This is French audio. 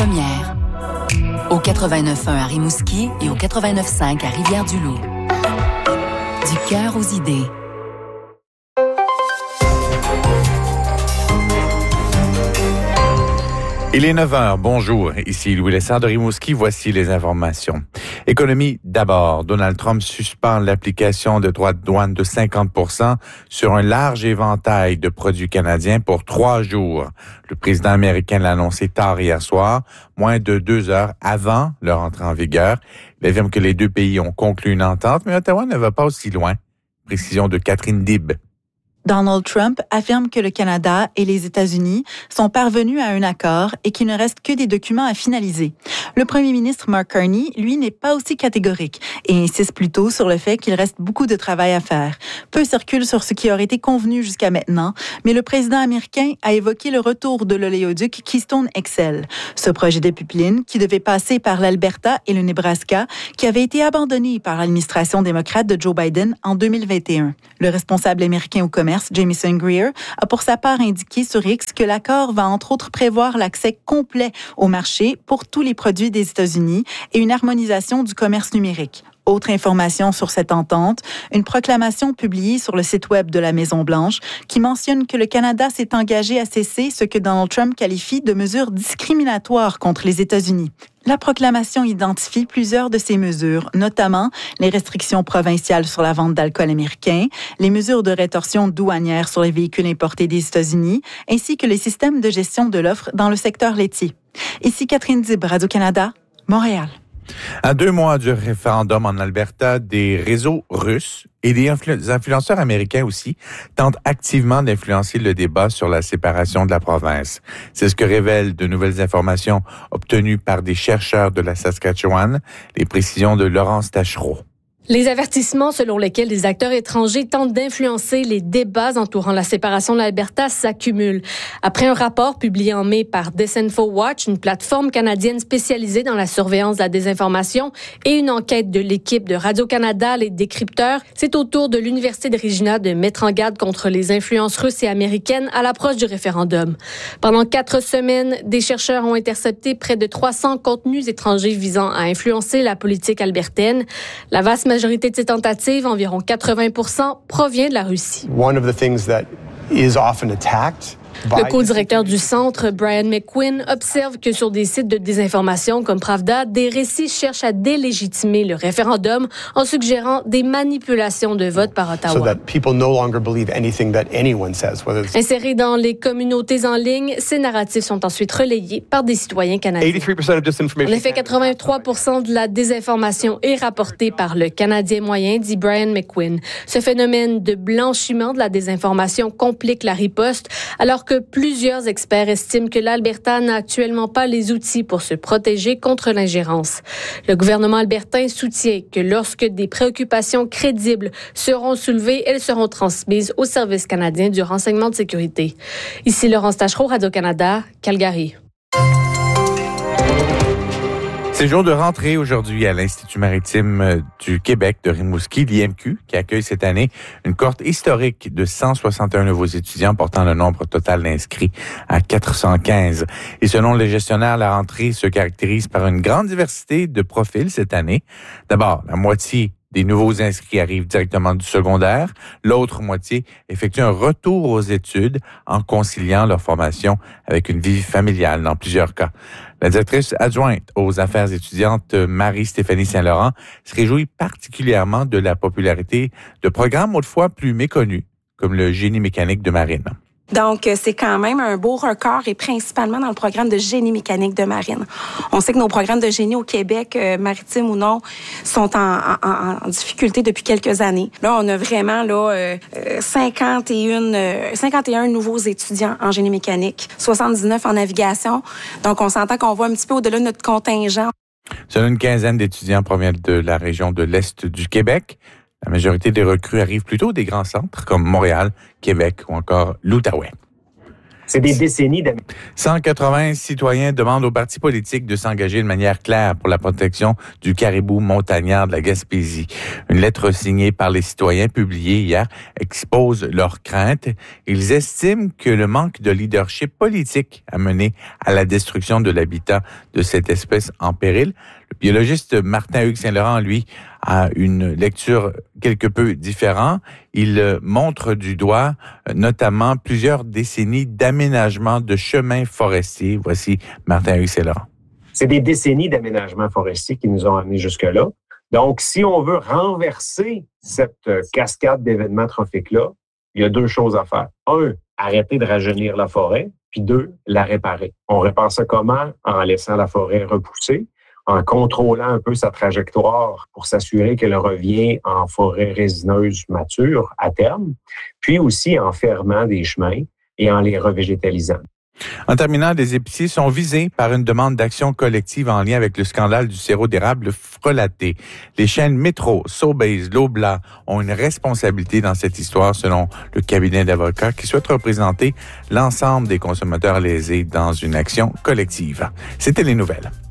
première. Au 89.1 à Rimouski et au 89.5 à Rivière-du-Loup. Du cœur aux idées. Il est 9h, bonjour, ici Louis Lessard de Rimouski, voici les informations. Économie d'abord, Donald Trump suspend l'application de droits de douane de 50% sur un large éventail de produits canadiens pour 3 jours. Le président américain l'a annoncé tard hier soir, moins de 2 heures avant leur entrée en vigueur. Il affirme que les deux pays ont conclu une entente, mais Ottawa ne va pas aussi loin. Précision de Catherine Dib. Donald Trump affirme que le Canada et les États-Unis sont parvenus à un accord et qu'il ne reste que des documents à finaliser. Le premier ministre Mark Carney, lui, n'est pas aussi catégorique et insiste plutôt sur le fait qu'il reste beaucoup de travail à faire. Peu circule sur ce qui aurait été convenu jusqu'à maintenant, mais le président américain a évoqué le retour de l'oléoduc Keystone XL. Ce projet de pipeline, qui devait passer par l'Alberta et le Nebraska, qui avait été abandonné par l'administration démocrate de Joe Biden en 2021. Le responsable américain au commerce, Jamieson Greer, a pour sa part indiqué sur X que l'accord va entre autres prévoir l'accès complet au marché pour tous les produits des États-Unis et une harmonisation du commerce numérique. Autre information sur cette entente, une proclamation publiée sur le site web de la Maison-Blanche qui mentionne que le Canada s'est engagé à cesser ce que Donald Trump qualifie de mesures discriminatoires contre les États-Unis. La proclamation identifie plusieurs de ces mesures, notamment les restrictions provinciales sur la vente d'alcool américain, les mesures de rétorsion douanière sur les véhicules importés des États-Unis, ainsi que les systèmes de gestion de l'offre dans le secteur laitier. Ici Catherine Dib, Radio-Canada, Montréal. À 2 mois du référendum en Alberta, des réseaux russes et des influenceurs américains aussi tentent activement d'influencer le débat sur la séparation de la province. C'est ce que révèlent de nouvelles informations obtenues par des chercheurs de la Saskatchewan, les précisions de Laurence Tachereau. Les avertissements selon lesquels des acteurs étrangers tentent d'influencer les débats entourant la séparation de l'Alberta s'accumulent. Après un rapport publié en mai par DisinfoWatch, une plateforme canadienne spécialisée dans la surveillance de la désinformation, et une enquête de l'équipe de Radio-Canada, les décrypteurs, c'est au tour de l'Université de Regina de mettre en garde contre les influences russes et américaines à l'approche du référendum. Pendant 4 semaines, des chercheurs ont intercepté près de 300 contenus étrangers visant à influencer la politique albertaine. La vaste majorité de ces tentatives, environ 80%, provient de la Russie. One of the things that is often attacked. Le co-directeur du centre, Brian McQuinn, observe que sur des sites de désinformation comme Pravda, des récits cherchent à délégitimer le référendum en suggérant des manipulations de vote par Ottawa. So that people no longer believe anything that anyone says, whether it's... Insérés dans les communautés en ligne, ces narratifs sont ensuite relayés par des citoyens canadiens. 83% of disinformation. En effet, 83% de la désinformation est rapportée par le Canadien moyen, dit Brian McQuinn. Ce phénomène de blanchiment de la désinformation complique la riposte, alors que plusieurs experts estiment que l'Alberta n'a actuellement pas les outils pour se protéger contre l'ingérence. Le gouvernement albertain soutient que lorsque des préoccupations crédibles seront soulevées, elles seront transmises au Service canadien du renseignement de sécurité. Ici Laurence Tachereau, Radio-Canada, Calgary. C'est jour de rentrée aujourd'hui à l'Institut maritime du Québec de Rimouski, l'IMQ, qui accueille cette année une cohorte historique de 161 nouveaux étudiants, portant le nombre total d'inscrits à 415. Et selon les gestionnaires, la rentrée se caractérise par une grande diversité de profils cette année. D'abord, la moitié des nouveaux inscrits arrivent directement du secondaire. L'autre moitié effectue un retour aux études en conciliant leur formation avec une vie familiale dans plusieurs cas. La directrice adjointe aux affaires étudiantes, Marie-Stéphanie Saint-Laurent, se réjouit particulièrement de la popularité de programmes autrefois plus méconnus, comme le génie mécanique de marine. Donc, c'est quand même un beau record et principalement dans le programme de génie mécanique de marine. On sait que nos programmes de génie au Québec, maritime ou non, sont en difficulté depuis quelques années. Là, on a vraiment 51 nouveaux étudiants en génie mécanique, 79 en navigation. Donc, on s'entend qu'on va un petit peu au-delà de notre contingent. Selon une quinzaine d'étudiants proviennent de la région de l'Est du Québec. La majorité des recrues arrivent plutôt des grands centres comme Montréal, Québec ou encore l'Outaouais. C'est des décennies d'aménagement. 180 citoyens demandent aux partis politiques de s'engager de manière claire pour la protection du caribou montagnard de la Gaspésie. Une lettre signée par les citoyens publiée hier expose leurs craintes. Ils estiment que le manque de leadership politique a mené à la destruction de l'habitat de cette espèce en péril. Le biologiste Martin-Hugues Saint-Laurent, lui, a une lecture quelque peu différente. Il montre du doigt notamment plusieurs décennies d'aménagement de chemins forestiers. Voici Martin-Hugues Saint-Laurent. C'est des décennies d'aménagement forestier qui nous ont amenés jusque-là. Donc, si on veut renverser cette cascade d'événements trophiques-là, il y a deux choses à faire. Un, arrêter de rajeunir la forêt, puis deux, la réparer. On répare ça comment? En laissant la forêt repousser, en contrôlant un peu sa trajectoire pour s'assurer qu'elle revient en forêt résineuse mature à terme, puis aussi en fermant des chemins et en les revégétalisant. En terminant, les épiciers sont visés par une demande d'action collective en lien avec le scandale du sirop d'érable frelaté. Les chaînes Métro, Sobeys, Loblaw ont une responsabilité dans cette histoire selon le cabinet d'avocats qui souhaite représenter l'ensemble des consommateurs lésés dans une action collective. C'était les nouvelles.